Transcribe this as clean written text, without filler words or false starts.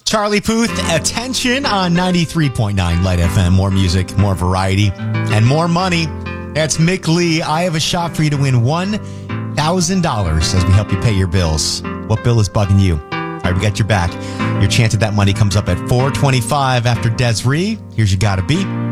Charlie Puth, Attention on 93.9 Light FM. More music, more variety, and more money. That's Mick Lee. I have a shot for you to win $1,000 as we help you pay your bills. What bill is bugging you? All right, we got your back. Your chance at that money comes up at 4:25 after Des'ree. Here's You Gotta Be.